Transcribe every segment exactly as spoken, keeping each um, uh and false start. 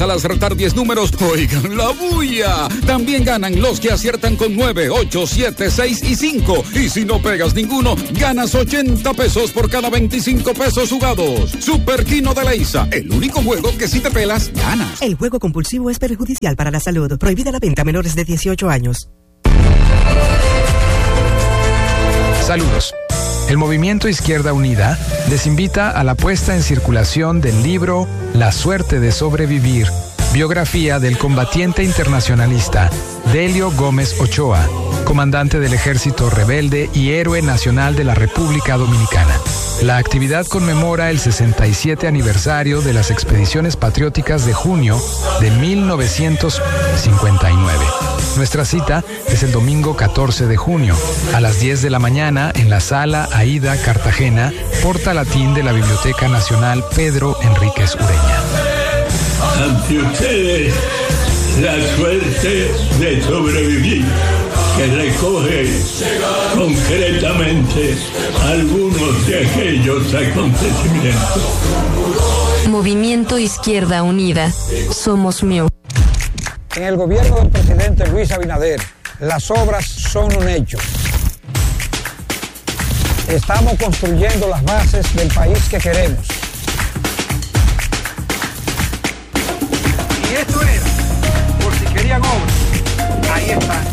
Al acertar diez números, oigan la bulla. También ganan los que aciertan con nueve, ocho, siete, seis y cinco. Y si no pegas ninguno, ganas ochenta pesos por cada veinticinco pesos jugados. Super Kino de Leisa, el único juego que si te pelas, ganas. El juego compulsivo es perjudicial para la salud. Prohibida la venta a menores de dieciocho años. Saludos. El Movimiento Izquierda Unida les invita a la puesta en circulación del libro La suerte de sobrevivir, biografía del combatiente internacionalista Delio Gómez Ochoa, comandante del Ejército Rebelde y héroe nacional de la República Dominicana. La actividad conmemora el sesenta y siete aniversario de las expediciones patrióticas de junio de mil novecientos cincuenta y nueve. Nuestra cita es el domingo catorce de junio, a las diez de la mañana en la Sala Aida Cartagena, Porta Latín de la Biblioteca Nacional Pedro Enríquez Ureña. Ante ustedes, la suerte de sobrevivir, que recoge concretamente algunos de aquellos acontecimientos. Movimiento Izquierda Unida. Somos M I U. En el gobierno del presidente Luis Abinader, las obras son un hecho. Estamos construyendo las bases del país que queremos. Y esto era, por si querían obras, ahí está.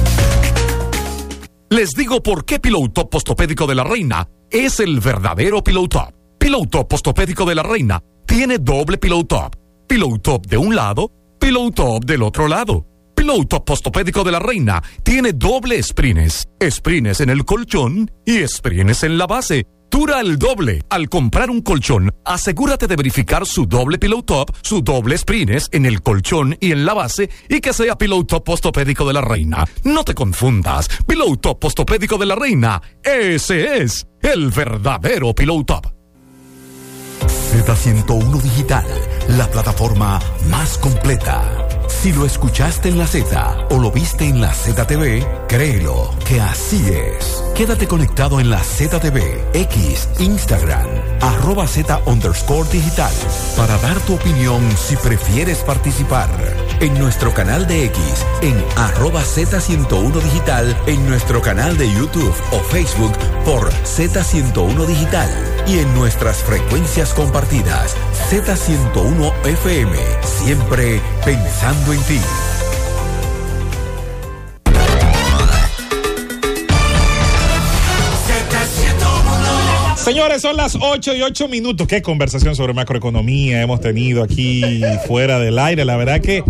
Les digo por qué Pillow Top Postopédico de la Reina es el verdadero Pillow Top. Pillow Top Postopédico de la Reina tiene doble Pillow Top. Pillow Top de un lado, Pillow Top del otro lado. Pillow Top Postopédico de la Reina tiene doble sprines. Sprines en el colchón y sprines en la base. Dura el doble. Al comprar un colchón, asegúrate de verificar su doble Pillow Top, su doble sprines en el colchón y en la base y que sea Pillow Top Postopédico de la Reina. No te confundas. Pillow Top Postopédico de la Reina, ese es el verdadero Pillow Top. Z ciento uno Digital, la plataforma más completa. Si lo escuchaste en la Z o lo viste en la Z T V, créelo que así es. Quédate conectado en la Z T V, X, Instagram, arroba Z underscore digital, para dar tu opinión si prefieres participar. En nuestro canal de X, en arroba Z ciento uno Digital, en nuestro canal de YouTube o Facebook por Z ciento uno Digital y en nuestras frecuencias compartidas, Z ciento uno F M, siempre pensando en ti. Señores, son las ocho y ocho minutos. Qué conversación sobre macroeconomía hemos tenido aquí fuera del aire. La verdad que...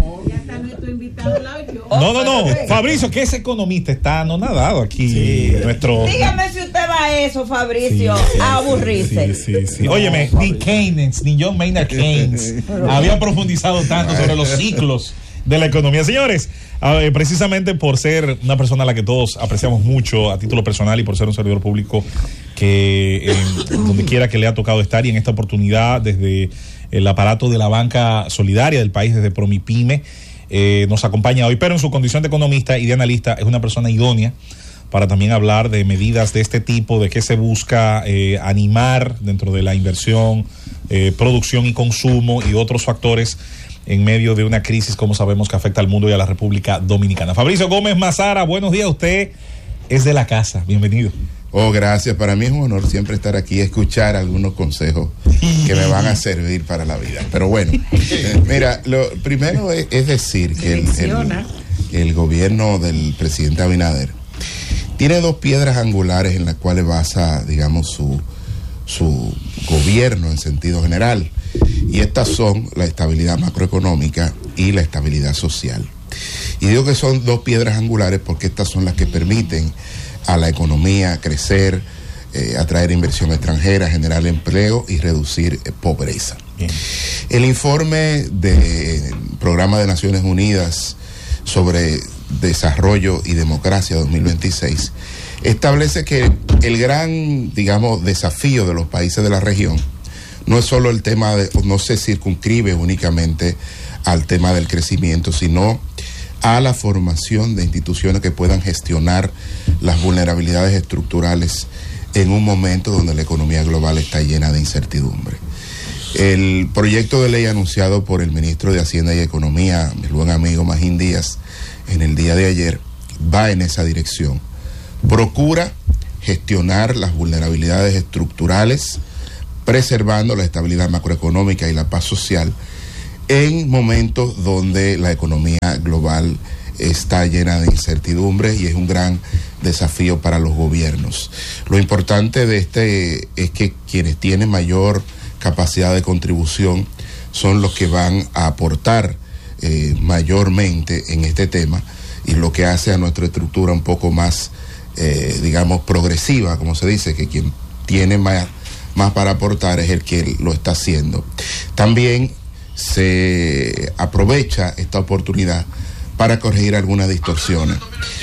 No, no, no. Fabricio, que ese economista está anonadado aquí. Sí. Nuestro... Dígame si usted va a eso, Fabricio, sí, sí, a aburrirse. Sí, sí, sí. Óyeme, ni Keynes, ni John Maynard Keynes habían profundizado tanto sobre los ciclos de la economía. Señores, eh, precisamente por ser una persona a la que todos apreciamos mucho a título personal y por ser un servidor público que eh, donde quiera que le ha tocado estar, y en esta oportunidad desde el aparato de la banca solidaria del país, desde Promipyme, eh, nos acompaña hoy, pero en su condición de economista y de analista es una persona idónea para también hablar de medidas de este tipo, de qué se busca eh, animar dentro de la inversión, eh, producción y consumo y otros factores en medio de una crisis, como sabemos, que afecta al mundo y a la República Dominicana. Fabricio Gómez Mazara, buenos días. Usted es de la casa. Bienvenido. Oh, gracias. Para mí es un honor siempre estar aquí y escuchar algunos consejos que me van a servir para la vida. Pero bueno, eh, mira, lo primero es, es decir que el, el, el gobierno del presidente Abinader tiene dos piedras angulares en las cuales basa, digamos, su, su gobierno en sentido general. Y estas son la estabilidad macroeconómica y la estabilidad social. Y digo que son dos piedras angulares porque estas son las que permiten a la economía crecer, eh, atraer inversión extranjera, generar empleo y reducir eh, pobreza. Bien. El informe del Programa de Naciones Unidas sobre Desarrollo y Democracia dos mil veintiséis establece que el gran, digamos, desafío de los países de la región no es solo el tema de, no se circunscribe únicamente al tema del crecimiento, sino a la formación de instituciones que puedan gestionar las vulnerabilidades estructurales en un momento donde la economía global está llena de incertidumbre. El proyecto de ley anunciado por el ministro de Hacienda y Economía, mi buen amigo Magín Díaz, en el día de ayer, va en esa dirección. Procura gestionar las vulnerabilidades estructurales, preservando la estabilidad macroeconómica y la paz social en momentos donde la economía global está llena de incertidumbres y es un gran desafío para los gobiernos. Lo importante de este es que quienes tienen mayor capacidad de contribución son los que van a aportar eh, mayormente en este tema, y lo que hace a nuestra estructura un poco más, eh, digamos, progresiva, como se dice, que quien tiene más, más para aportar es el que lo está haciendo. También se aprovecha esta oportunidad para corregir algunas distorsiones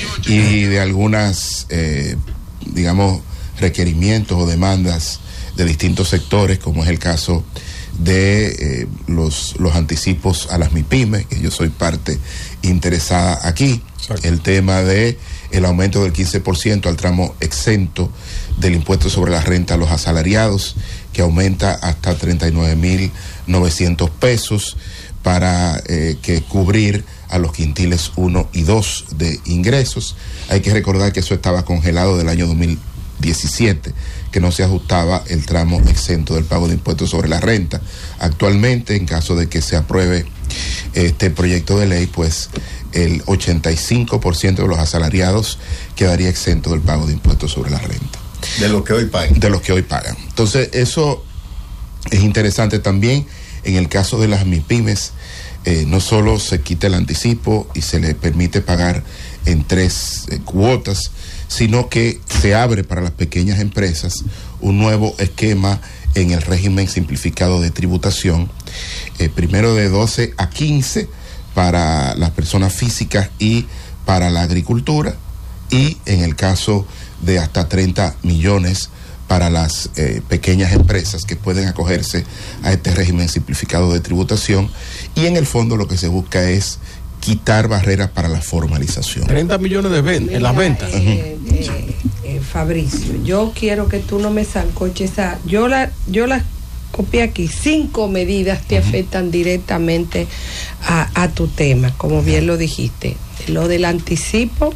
y de algunas, eh, digamos, requerimientos o demandas de distintos sectores, como es el caso de eh, los, los anticipos a las MIPYMES, que yo soy parte interesada aquí. Exacto. El tema de el aumento del quince por ciento al tramo exento del impuesto sobre la renta a los asalariados, que aumenta hasta treinta y nueve mil novecientos pesos para eh, que cubrir a los quintiles uno y dos de ingresos. Hay que recordar que eso estaba congelado del año dos mil diecisiete, que no se ajustaba el tramo exento del pago de impuestos sobre la renta. Actualmente, en caso de que se apruebe este proyecto de ley, pues el ochenta y cinco por ciento de los asalariados quedaría exento del pago de impuestos sobre la renta. De los que hoy pagan. De los que hoy pagan. Entonces, eso es interesante también. En el caso de las MIPYMES, eh, no solo se quita el anticipo y se le permite pagar en tres eh, cuotas, sino que se abre para las pequeñas empresas un nuevo esquema en el régimen simplificado de tributación, eh, primero de doce a quince para las personas físicas y para la agricultura, y en el caso de hasta treinta millones para las eh, pequeñas empresas que pueden acogerse a este régimen simplificado de tributación. Y en el fondo lo que se busca es quitar barreras para la formalización. treinta millones de ventas, en las ventas. Eh, eh, eh, Fabricio, yo quiero que tú no me sancoches esa. Yo la, yo la copié aquí. Cinco medidas te uh-huh. afectan directamente a, a tu tema, como bien lo dijiste. Lo del anticipo.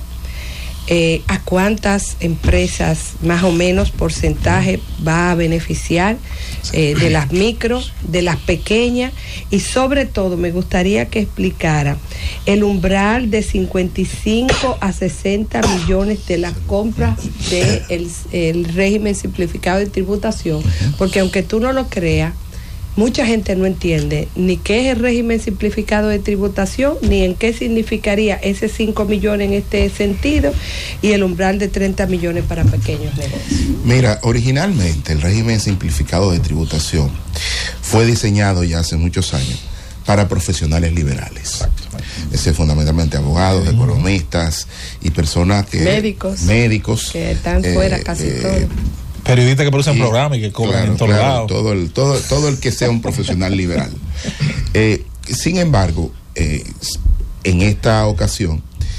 Eh, ¿A cuántas empresas más o menos porcentaje va a beneficiar eh, de las micro, de las pequeñas? Y sobre todo me gustaría que explicara el umbral de cincuenta y cinco a sesenta millones de las compras del el régimen simplificado de tributación, porque aunque tú no lo creas, mucha gente no entiende ni qué es el régimen simplificado de tributación, ni en qué significaría ese cinco millones en este sentido y el umbral de treinta millones para pequeños negocios. Mira, originalmente el régimen simplificado de tributación fue diseñado ya hace muchos años para profesionales liberales. Es decir, fundamentalmente abogados, sí. economistas y personas que... Médicos. Médicos. Que están eh, fuera casi eh, todos. Periodistas que producen programas y que cobran claro, en todos claro, lados. Todo el, todo, todo el que sea un profesional liberal. Eh, sin embargo, eh, en esta ocasión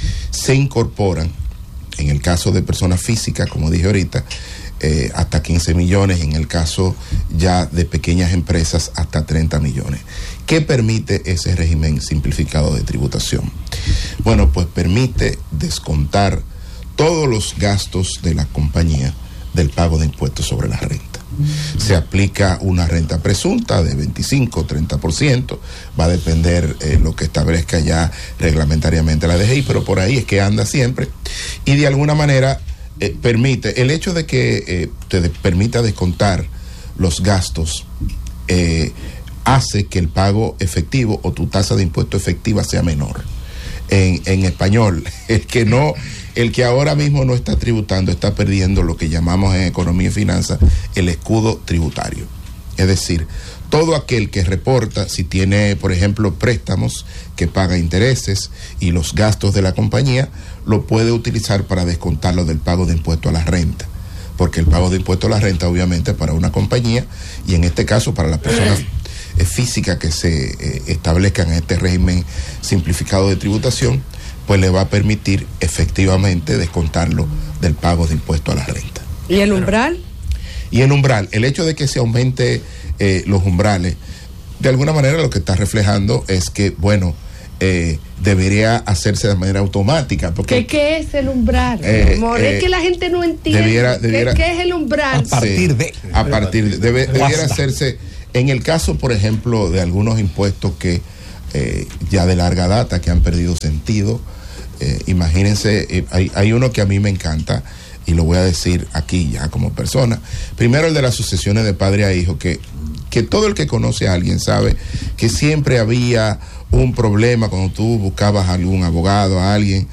se incorporan, en el caso de personas físicas, como dije ahorita, eh, hasta quince millones, en el caso ya de pequeñas empresas hasta treinta millones. ¿Qué permite ese régimen simplificado de tributación? Bueno, pues permite descontar todos los gastos de la compañía del pago de impuestos sobre la renta. Se aplica una renta presunta de veinticinco o treinta por ciento, va a depender eh, lo que establezca ya reglamentariamente la D G I, pero por ahí es que anda siempre, y de alguna manera eh, permite, el hecho de que eh, te de, permita descontar los gastos, eh, hace que el pago efectivo o tu tasa de impuesto efectiva sea menor. En, en español, el que no... El que ahora mismo no está tributando está perdiendo lo que llamamos en economía y finanzas el escudo tributario. Es decir, todo aquel que reporta, si tiene, por ejemplo, préstamos que paga intereses y los gastos de la compañía, lo puede utilizar para descontarlo del pago de impuesto a la renta. Porque el pago de impuesto a la renta, obviamente, para una compañía, y en este caso para las personas físicas que se eh, establezcan en este régimen simplificado de tributación, pues le va a permitir efectivamente descontarlo del pago de impuesto a la renta. ¿Y el umbral? Y el umbral, el hecho de que se aumente eh, los umbrales, de alguna manera lo que está reflejando es que, bueno, eh, debería hacerse de manera automática. Porque, ¿Qué, ¿Qué es el umbral? Eh, amor? eh, es que la gente no entiende. Debiera, debiera, ¿Qué, ¿Qué es el umbral? A partir de. Sí, a partir de. Debe, debiera hacerse, en el caso, por ejemplo, de algunos impuestos que eh, ya de larga data, que han perdido sentido. Eh, imagínense, eh, hay, hay uno que a mí me encanta, y lo voy a decir aquí ya como persona. Primero, el de las sucesiones de padre a hijo, que, que todo el que conoce a alguien sabe que siempre había un problema cuando tú buscabas a algún abogado, a alguien